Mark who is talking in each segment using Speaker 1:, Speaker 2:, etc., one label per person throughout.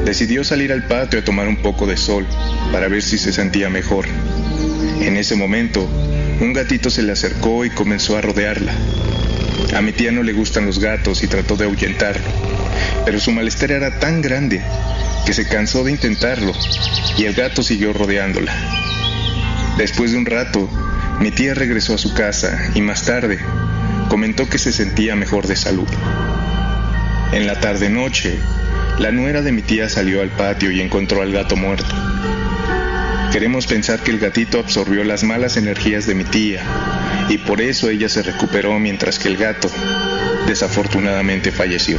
Speaker 1: Decidió salir al patio a tomar un poco de sol para ver si se sentía mejor. En ese momento, un gatito se le acercó y comenzó a rodearla. A mi tía no le gustan los gatos y trató de ahuyentarlo, pero su malestar era tan grande que se cansó de intentarlo y el gato siguió rodeándola. Después de un rato, mi tía regresó a su casa y más tarde comentó que se sentía mejor de salud. En la tarde-noche, la nuera de mi tía salió al patio y encontró al gato muerto. Queremos pensar que el gatito absorbió las malas energías de mi tía y por eso ella se recuperó mientras que el gato, desafortunadamente, falleció.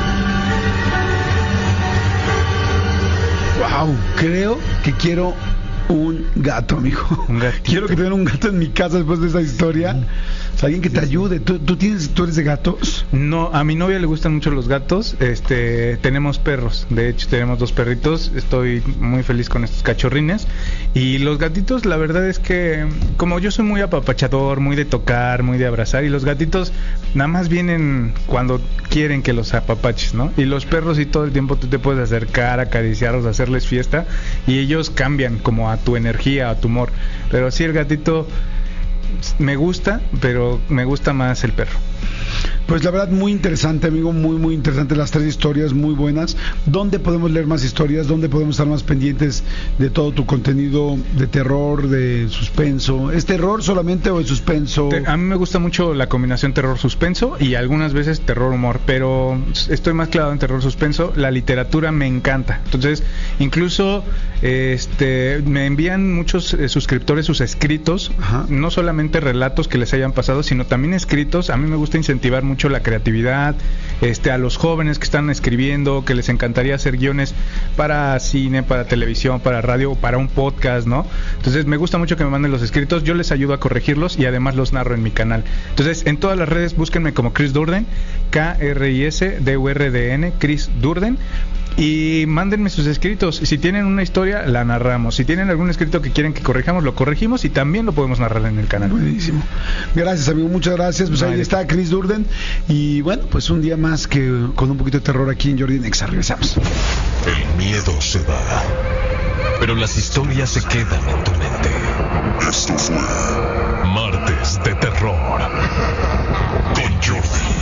Speaker 2: Wow, creo que quiero un gato, amigo. Quiero que tengan un gato en mi casa después de esa historia. O sea, alguien que te ayude. ¿Tú eres de gatos?
Speaker 3: No, a mi novia le gustan mucho los gatos. Tenemos perros. De hecho, tenemos 2 perritos. Estoy muy feliz con estos cachorrines. Y los gatitos, la verdad es que, como yo soy muy apapachador, muy de tocar, muy de abrazar, y los gatitos nada más vienen cuando quieren que los apapaches, ¿no? Y los perros, y todo el tiempo tú te puedes acercar, acariciarlos, hacerles fiesta, y ellos cambian como a tu energía, a tu humor. Pero sí, el gatito me gusta, pero me gusta más el perro.
Speaker 2: Pues la verdad, muy interesante, amigo, muy interesante, las 3 historias muy buenas. ¿Dónde podemos leer más historias? ¿Dónde podemos estar más pendientes de todo tu contenido de terror, de suspenso? ¿Es terror solamente o es suspenso?
Speaker 3: A mí me gusta mucho la combinación terror-suspenso y algunas veces terror-humor, pero estoy más clavado en terror-suspenso. La literatura me encanta. Entonces, incluso me envían muchos suscriptores sus escritos. Ajá. No solamente relatos que les hayan pasado, sino también escritos. A mí me gusta incentivar mucho la creatividad, a los jóvenes que están escribiendo, que les encantaría hacer guiones para cine, para televisión, para radio, para un podcast, ¿no? Entonces me gusta mucho que me manden los escritos, yo les ayudo a corregirlos y además los narro en mi canal. Entonces en todas las redes búsquenme como Chris Durden, KRISDURDN, Chris Durden, y mándenme sus escritos. Si tienen una historia, la narramos. Si tienen algún escrito que quieren que corrijamos, lo corregimos y también lo podemos narrar en el canal.
Speaker 2: Buenísimo. Gracias, amigo, muchas gracias. Pues ahí está Chris Durden. Y bueno, pues un día más que con un poquito de terror aquí en Jordi Nexa. Regresamos.
Speaker 4: El miedo se va, pero las historias se quedan en tu mente. Esto fue Martes de Terror con Jordi.